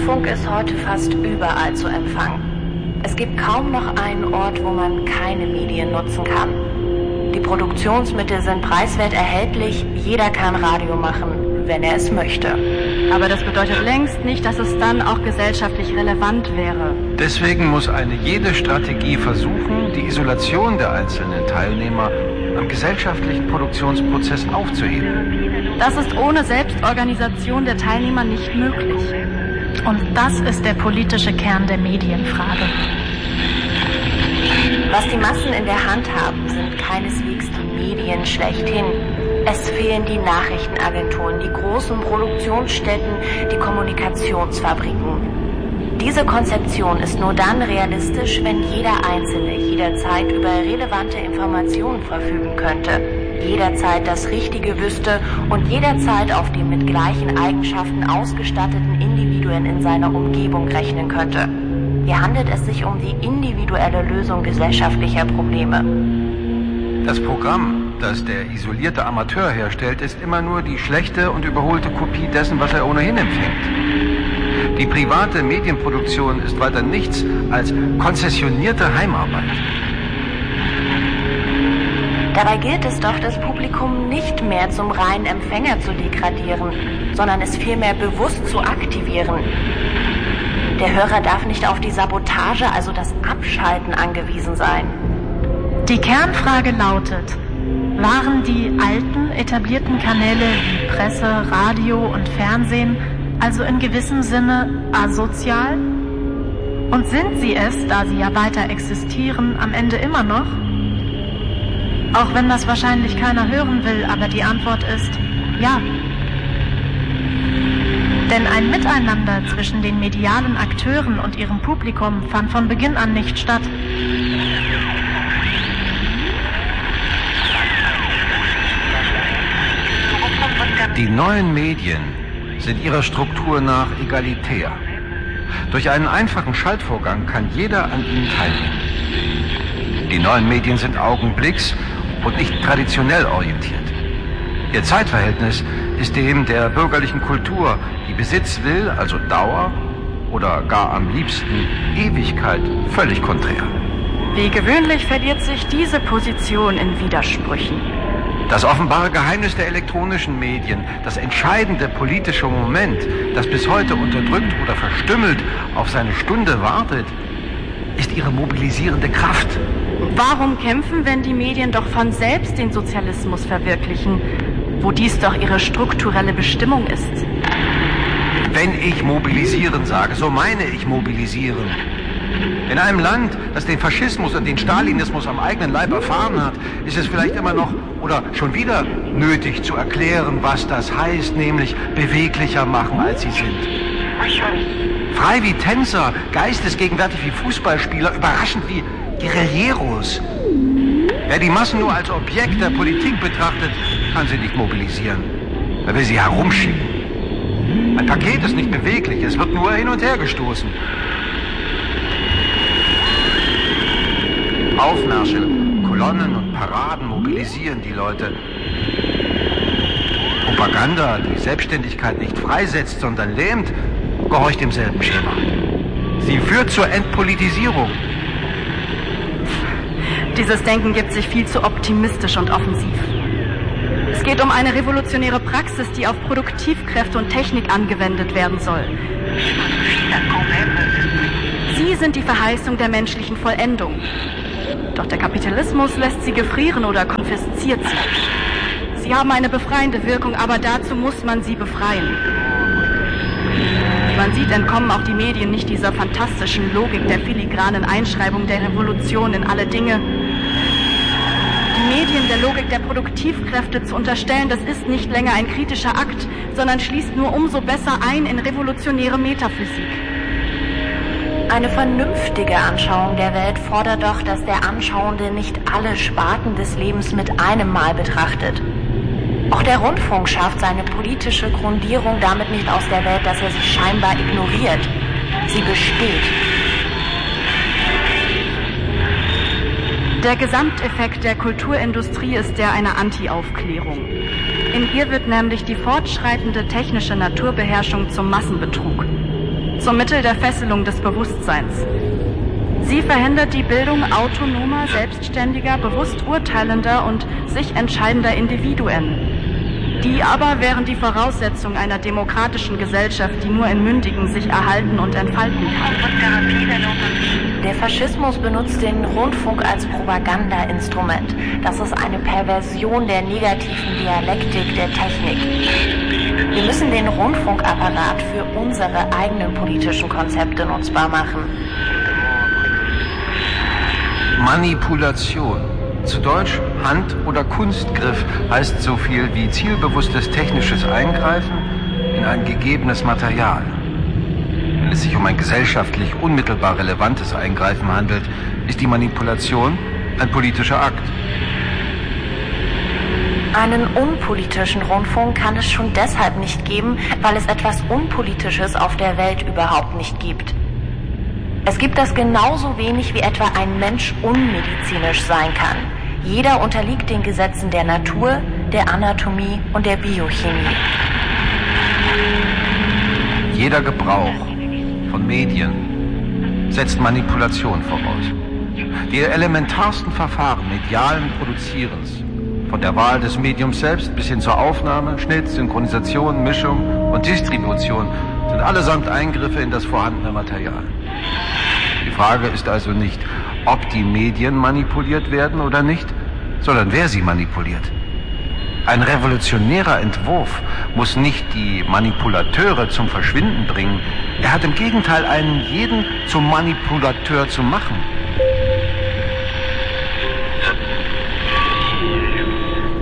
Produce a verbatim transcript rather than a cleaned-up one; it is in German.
Rundfunk ist heute fast überall zu empfangen. Es gibt kaum noch einen Ort, wo man keine Medien nutzen kann. Die Produktionsmittel sind preiswert erhältlich, jeder kann Radio machen, wenn er es möchte. Aber das bedeutet längst nicht, dass es dann auch gesellschaftlich relevant wäre. Deswegen muss eine jede Strategie versuchen, die Isolation der einzelnen Teilnehmer am gesellschaftlichen Produktionsprozess aufzuheben. Das ist ohne Selbstorganisation der Teilnehmer nicht möglich. Und das ist der politische Kern der Medienfrage. Was die Massen in der Hand haben, sind keineswegs die Medien schlechthin. Es fehlen die Nachrichtenagenturen, die großen Produktionsstätten, die Kommunikationsfabriken. Diese Konzeption ist nur dann realistisch, wenn jeder Einzelne jederzeit über relevante Informationen verfügen könnte, jederzeit das Richtige wüsste und jederzeit auf die mit gleichen Eigenschaften ausgestatteten Individuen in seiner Umgebung rechnen könnte. Hier handelt es sich um die individuelle Lösung gesellschaftlicher Probleme. Das Programm, das der isolierte Amateur herstellt, ist immer nur die schlechte und überholte Kopie dessen, was er ohnehin empfängt. Die private Medienproduktion ist weiter nichts als konzessionierte Heimarbeit. Dabei gilt es doch, das Publikum nicht mehr zum reinen Empfänger zu degradieren, sondern es vielmehr bewusst zu aktivieren. Der Hörer darf nicht auf die Sabotage, also das Abschalten, angewiesen sein. Die Kernfrage lautet: Waren die alten, etablierten Kanäle wie Presse, Radio und Fernsehen also in gewissem Sinne asozial? Und sind sie es, da sie ja weiter existieren, am Ende immer noch? Auch wenn das wahrscheinlich keiner hören will, aber die Antwort ist ja. Denn ein Miteinander zwischen den medialen Akteuren und ihrem Publikum fand von Beginn an nicht statt. Die neuen Medien sind ihrer Struktur nach egalitär. Durch einen einfachen Schaltvorgang kann jeder an ihnen teilnehmen. Die neuen Medien sind augenblicks- und nicht traditionell orientiert. Ihr Zeitverhältnis ist dem der bürgerlichen Kultur, die Besitz will, also Dauer, oder gar am liebsten Ewigkeit, völlig konträr. Wie gewöhnlich verliert sich diese Position in Widersprüchen. Das offenbare Geheimnis der elektronischen Medien, das entscheidende politische Moment, das bis heute unterdrückt oder verstümmelt auf seine Stunde wartet, ist ihre mobilisierende Kraft. Warum kämpfen, wenn die Medien doch von selbst den Sozialismus verwirklichen, wo dies doch ihre strukturelle Bestimmung ist? Wenn ich mobilisieren sage, so meine ich mobilisieren. In einem Land, das den Faschismus und den Stalinismus am eigenen Leib erfahren hat, ist es vielleicht immer noch oder schon wieder nötig zu erklären, was das heißt, nämlich beweglicher machen, als sie sind. Frei wie Tänzer, geistesgegenwärtig wie Fußballspieler, überraschend wie Guerilleros. Wer die Massen nur als Objekt der Politik betrachtet, kann sie nicht mobilisieren. Er will sie herumschieben. Ein Paket ist nicht beweglich, es wird nur hin und her gestoßen. Aufmärsche, Kolonnen und Paraden mobilisieren die Leute. Propaganda, die Selbstständigkeit nicht freisetzt, sondern lähmt, gehorcht demselben Schema. Sie führt zur Entpolitisierung. Dieses Denken gibt sich viel zu optimistisch und offensiv. Es geht um eine revolutionäre Praxis, die auf Produktivkräfte und Technik angewendet werden soll. Sie sind die Verheißung der menschlichen Vollendung. Doch der Kapitalismus lässt sie gefrieren oder konfisziert sie. Sie haben eine befreiende Wirkung, aber dazu muss man sie befreien. Wie man sieht, entkommen auch die Medien nicht dieser fantastischen Logik der filigranen Einschreibung der Revolution in alle Dinge. Die Medien der Logik der Produktivkräfte zu unterstellen, das ist nicht länger ein kritischer Akt, sondern schließt nur umso besser ein in revolutionäre Metaphysik. Eine vernünftige Anschauung der Welt fordert doch, dass der Anschauende nicht alle Sparten des Lebens mit einem Mal betrachtet. Auch der Rundfunk schafft seine politische Grundierung damit nicht aus der Welt, dass er sie scheinbar ignoriert. Sie besteht. Der Gesamteffekt der Kulturindustrie ist der einer Anti-Aufklärung. In ihr wird nämlich die fortschreitende technische Naturbeherrschung zum Massenbetrug. zum Mittel der Fesselung des Bewusstseins. Sie verhindert die Bildung autonomer, selbstständiger, bewusst urteilender und sich entscheidender Individuen. Die aber wären die Voraussetzung einer demokratischen Gesellschaft, die nur in Mündigen sich erhalten und entfalten kann. Der Faschismus benutzt den Rundfunk als Propagandainstrument. Das ist eine Perversion der negativen Dialektik der Technik. Wir müssen den Rundfunkapparat für unsere eigenen politischen Konzepte nutzbar machen. Manipulation. Zu Deutsch Hand- oder Kunstgriff heißt so viel wie zielbewusstes technisches Eingreifen in ein gegebenes Material. Wenn es sich um ein gesellschaftlich unmittelbar relevantes Eingreifen handelt, ist die Manipulation ein politischer Akt. Einen unpolitischen Rundfunk kann es schon deshalb nicht geben, weil es etwas Unpolitisches auf der Welt überhaupt nicht gibt. Es gibt das genauso wenig, wie etwa ein Mensch unmedizinisch sein kann. Jeder unterliegt den Gesetzen der Natur, der Anatomie und der Biochemie. Jeder Gebrauch von Medien setzt Manipulation voraus. Die elementarsten Verfahren medialen Produzierens, von der Wahl des Mediums selbst bis hin zur Aufnahme, Schnitt, Synchronisation, Mischung und Distribution, sind allesamt Eingriffe in das vorhandene Material. Die Frage ist also nicht, ob die Medien manipuliert werden oder nicht, sondern wer sie manipuliert. Ein revolutionärer Entwurf muss nicht die Manipulateure zum Verschwinden bringen. Er hat im Gegenteil einen jeden zum Manipulateur zu machen.